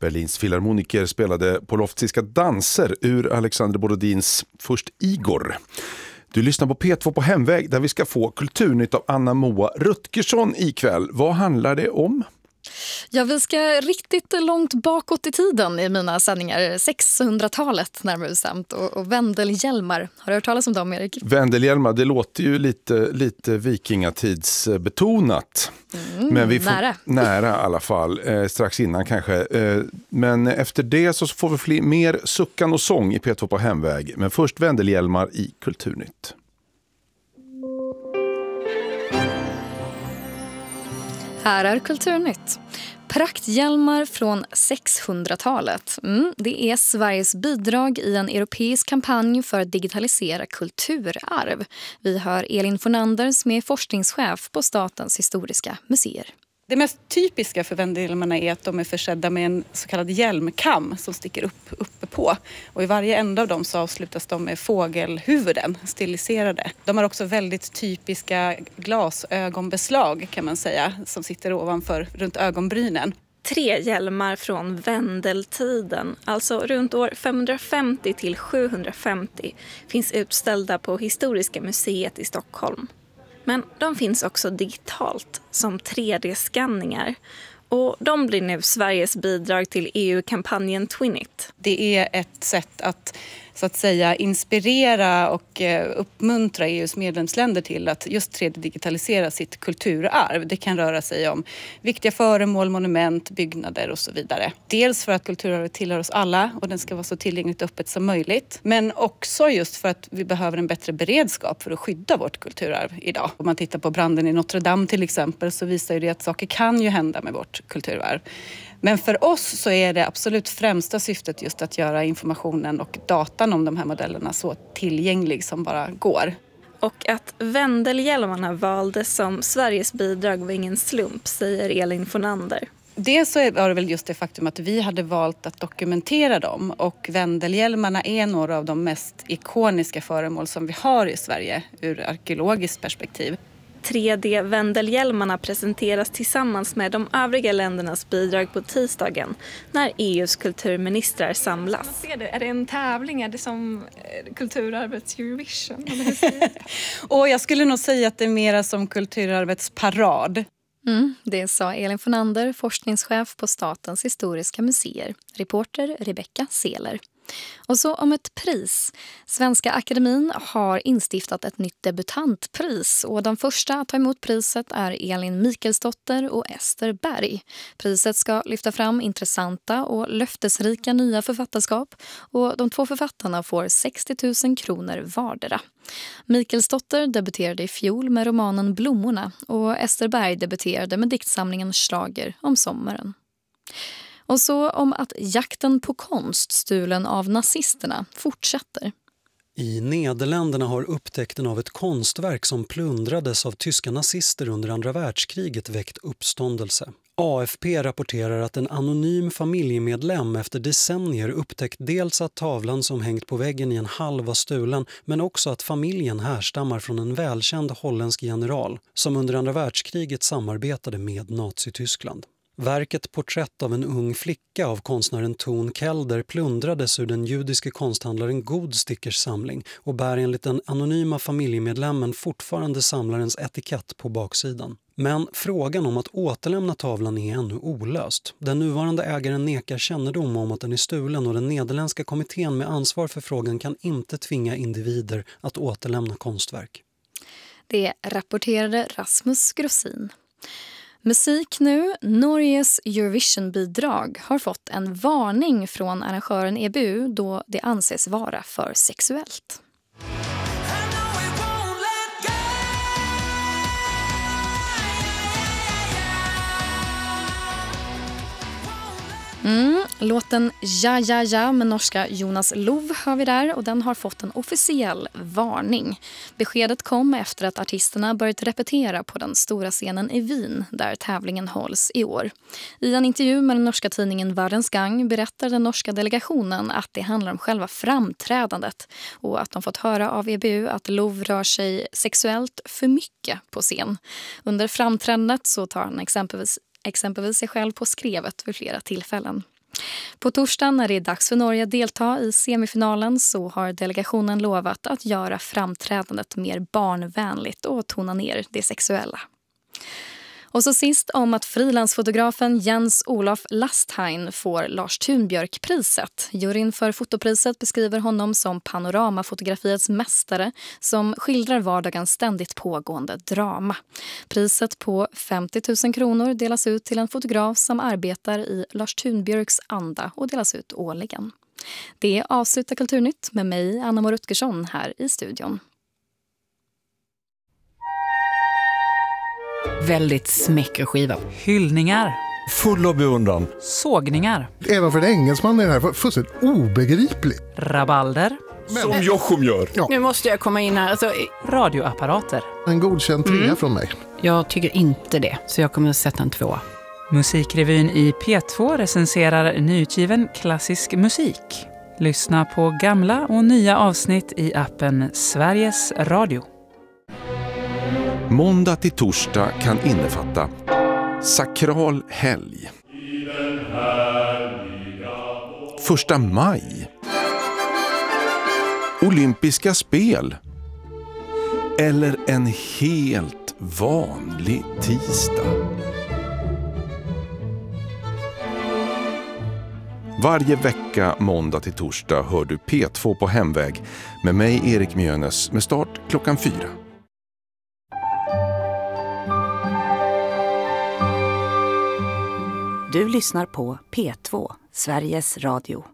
Berlins filharmoniker spelade poloftiska danser ur Alexander Borodins Först Igor. Du lyssnar på P2 på hemväg där vi ska få kulturnytt av Anna Moa Rutgersson ikväll. Vad handlar det om? Ja, vi ska riktigt långt bakåt i tiden i mina sändningar. 600-talet närmare bestämt. Och Vendelhjälmar. Har du hört talas om dem, Erik? Vendelhjälmar, det låter ju lite vikingatidsbetonat. Men vi får, nära i alla fall. Strax innan kanske. Men efter det så får vi mer suckan och sång i P2 på hemväg. Men först Vendelhjälmar i Kulturnytt. Här är Kulturnytt. Prakthjälmar från 600-talet. Det är Sveriges bidrag i en europeisk kampanj för att digitalisera kulturarv. Vi hör Elin Fornander som är forskningschef på Statens historiska museer. Det mest typiska för Vendelhjälmarna är att de är försedda med en så kallad hjälmkam som sticker uppe på. Och i varje ända av dem så avslutas de med fågelhuvuden, stiliserade. De har också väldigt typiska glasögonbeslag kan man säga, som sitter ovanför runt ögonbrynen. 3 hjälmar från Vendeltiden, alltså runt år 550 till 750, finns utställda på Historiska museet i Stockholm. Men de finns också digitalt som 3D-skanningar och de blir nu Sveriges bidrag till EU-kampanjen Twinit. Det är ett sätt att så att säga inspirera och uppmuntra EUs medlemsländer till att just 3D-digitalisera sitt kulturarv. Det kan röra sig om viktiga föremål, monument, byggnader och så vidare. Dels för att kulturarvet tillhör oss alla och den ska vara så tillgängligt och öppet som möjligt. Men också just för att vi behöver en bättre beredskap för att skydda vårt kulturarv idag. Om man tittar på branden i Notre Dame till exempel så visar ju det att saker kan ju hända med vårt kulturarv. Men för oss så är det absolut främsta syftet just att göra informationen och datan om de här modellerna så tillgänglig som bara går. Och att Vendelhjälmarna valdes som Sveriges bidrag var ingen slump, säger Elin Fornander. Det så var det väl just det faktum att vi hade valt att dokumentera dem och Vendelhjälmarna är några av de mest ikoniska föremål som vi har i Sverige ur arkeologiskt perspektiv. 3D-Vendelhjälmarna presenteras tillsammans med de övriga ländernas bidrag på tisdagen när EUs kulturministrar samlas. Är det en tävling? Är det som kulturarvets Eurovision? Och jag skulle nog säga att det är mera som kulturarvets parad. Det sa Elin Fornander, forskningschef på Statens historiska museer. Reporter Rebecca Seler. Och så om ett pris. Svenska Akademin har instiftat ett nytt debutantpris och de första att ta emot priset är Elin Mikkelsdotter och Ester Berg. Priset ska lyfta fram intressanta och löftesrika nya författarskap och de 2 författarna får 60 000 kronor vardera. Mikkelsdotter debuterade i fjol med romanen Blommorna och Ester Berg debuterade med diktsamlingen Schlager om sommaren. Och så om att jakten på konst stulen av nazisterna fortsätter. I Nederländerna har upptäckten av ett konstverk som plundrades av tyska nazister under andra världskriget väckt uppståndelse. AFP rapporterar att en anonym familjemedlem efter decennier upptäckt dels att tavlan som hängt på väggen i en halv var stulen men också att familjen härstammar från en välkänd holländsk general som under andra världskriget samarbetade med Nazityskland. Verket Porträtt av en ung flicka av konstnären Ton Kelder plundrades ur den judiske konsthandlaren Godstickers samling och bär enligt den anonyma familjemedlemmen fortfarande samlarens etikett på baksidan. Men frågan om att återlämna tavlan är ännu olöst. Den nuvarande ägaren nekar kännedom om att den är stulen och den nederländska kommittén med ansvar för frågan kan inte tvinga individer att återlämna konstverk. Det rapporterade Rasmus Grossin. Musik nu. Norges Eurovision-bidrag har fått en varning från arrangören EBU då det anses vara för sexuellt. Låten Ja ja ja med norska Jonas Lov hör vi där och den har fått en officiell varning. Beskedet kom efter att artisterna börjat repetera på den stora scenen i Wien där tävlingen hålls i år. I en intervju med den norska tidningen Världens Gang berättar den norska delegationen att det handlar om själva framträdandet och att de fått höra av EBU att Lov rör sig sexuellt för mycket på scen. Under framträdandet så tar han exempelvis sig själv på skrevet vid flera tillfällen. På torsdagen när det är dags för Norge att delta i semifinalen så har delegationen lovat att göra framträdandet mer barnvänligt och tona ner det sexuella. Och så sist om att frilansfotografen Jens Olof Lastheim får Lars Thunbjörk-priset. Juryn för fotopriset beskriver honom som panoramafotografiets mästare som skildrar vardagens ständigt pågående drama. Priset på 50 000 kronor delas ut till en fotograf som arbetar i Lars Thunbjörks anda och delas ut årligen. Det avslutar Kulturnytt med mig, Anna Rutgersson, här i studion. Väldigt smäcker skiva. Hyllningar. Full av beundran. Sågningar. Även för en engelsman är det här fullständigt obegripligt. Rabalder. Som Jochum gör. Ja. Nu måste jag komma in här. Alltså, radioapparater. En godkänd 3 från mig. Jag tycker inte det, så jag kommer att sätta en 2. Musikrevyn i P2 recenserar nyutgiven klassisk musik. Lyssna på gamla och nya avsnitt i appen Sveriges Radio. Måndag till torsdag kan innefatta sakral helg, 1 maj, olympiska spel eller en helt vanlig tisdag. Varje vecka måndag till torsdag hör du P2 på hemväg med mig Erik Mjönes med start klockan 4. Du lyssnar på P2, Sveriges Radio.